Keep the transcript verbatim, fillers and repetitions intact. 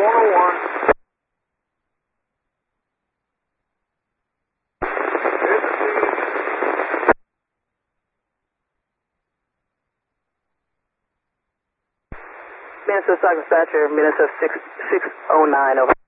one oh one. Minnesota Stock Dispatcher, Minnesota six six oh nine, over.